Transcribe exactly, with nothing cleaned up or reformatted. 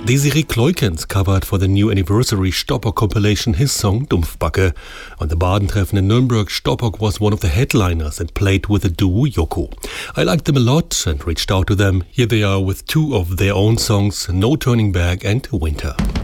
Desiree Kleukens covered for the new anniversary Stoppock compilation his song Dumpfbacke. On the Badentreffen in Nürnberg, Stoppock was one of the headliners and played with the duo Yoko. I liked them a lot and reached out to them. Here they are with two of their own songs, No Turning Back and Winter.